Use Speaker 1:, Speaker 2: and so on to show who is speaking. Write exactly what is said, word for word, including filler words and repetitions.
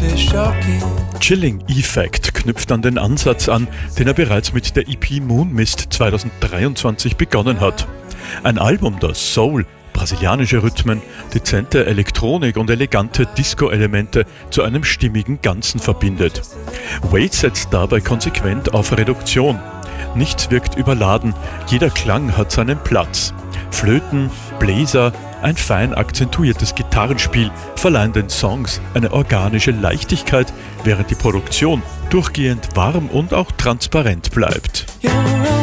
Speaker 1: Chilling Effect knüpft an den Ansatz an, den er bereits mit der E P Moon Mist zweitausenddreiundzwanzig begonnen hat. Ein Album, das Soul, brasilianische Rhythmen, dezente Elektronik und elegante Disco-Elemente zu einem stimmigen Ganzen verbindet. Wade setzt dabei konsequent auf Reduktion. Nichts wirkt überladen, jeder Klang hat seinen Platz. Flöten, Bläser, ein fein akzentuiertes Gitarrenspiel verleihen den Songs eine organische Leichtigkeit, während die Produktion durchgehend warm und auch transparent bleibt.